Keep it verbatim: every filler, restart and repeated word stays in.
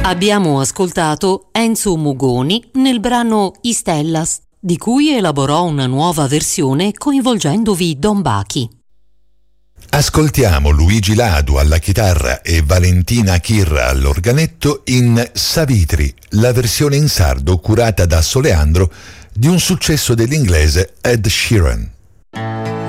Abbiamo ascoltato Enzo Mugoni nel brano Istellas, di cui elaborò una nuova versione coinvolgendovi Don Bachi. Ascoltiamo Luigi Ladu alla chitarra e Valentina Chirra all'organetto in Savitri, la versione in sardo curata da Soleandro di un successo dell'inglese Ed Sheeran.